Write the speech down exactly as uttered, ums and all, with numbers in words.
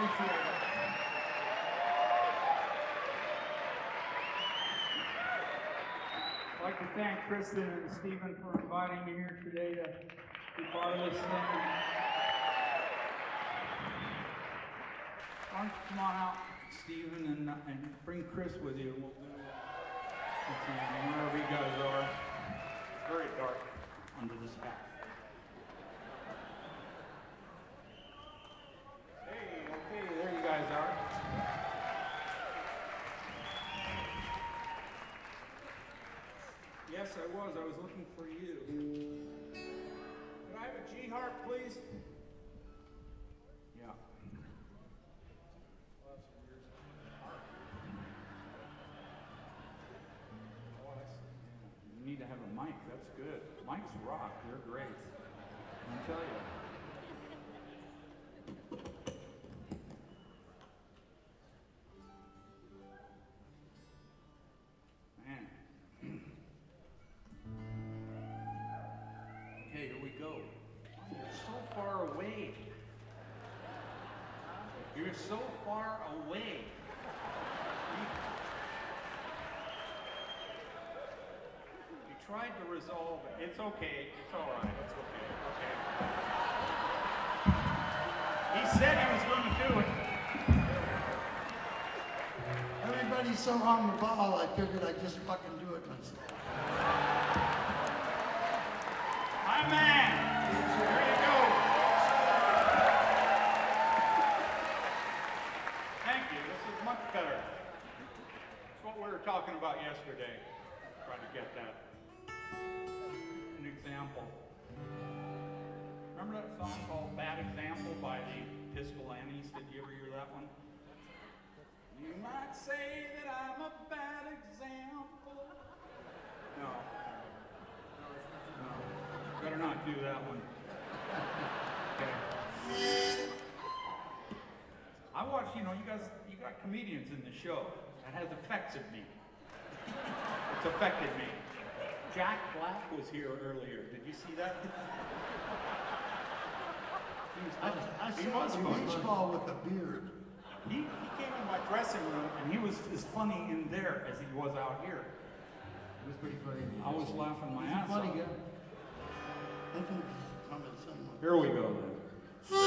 appreciate it. I'd like to thank Kristen and Stephen for inviting me here today to be part of this thing. Why don't you come on out, Stephen, and, uh, and bring Chris with you. We'll do uh, wherever you guys are. It's very dark under this hat. Hey, okay, there you guys are. Yes, I was. I was looking for you. Could I have a G harp, please? Yeah. You need to have a mic. That's good. Mics rock. They're great. I'll tell you. Man. Okay, here we go. You're so far away. You're so far away. You tried to resolve it. It's okay. It's all right. It's okay. Okay. He said he was going to do it. Everybody's so on the ball, I figured I'd just fucking do it myself. My man. There you go. Thank you. This is much better. It's what we were talking about yesterday. Trying to get that. An example. Remember that song called Bad Example by the Piscolantes? Did you ever hear that one? You might say that I'm a bad example. No. No. Better not do that one. Okay. I watch, you know, you guys, you got comedians in the show. That has affected me. It's affected me. Jack Black was here earlier. Did you see that? He was I, funny. I He saw was a funny. beach ball with a beard. He, he came in my dressing room and he was as funny in there as he was out here. It was pretty funny. I was laughing my He's a ass funny off. guy. I think he's coming somewhere. Here we go then.